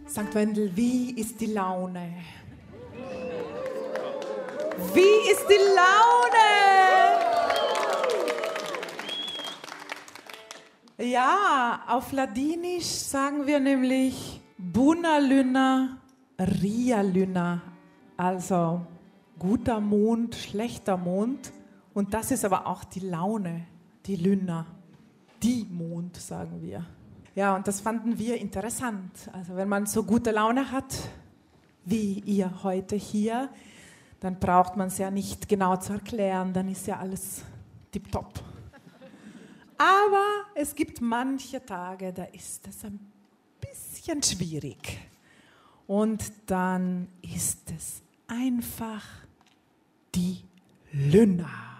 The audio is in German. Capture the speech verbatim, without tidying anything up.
Sankt Wendel, wie ist die Laune? Wie ist die Laune? Ja, auf Ladinisch sagen wir nämlich Buna Luna, Ria Luna, also guter Mond, schlechter Mond. Und das ist aber auch die Laune, die Luna, die Mond, sagen wir. Ja, und das fanden wir interessant. Also wenn man so gute Laune hat, wie ihr heute hier, dann braucht man es ja nicht genau zu erklären, dann ist ja alles tipptopp. Aber es gibt manche Tage, da ist es ein bisschen schwierig. Und dann ist es einfach die Luna.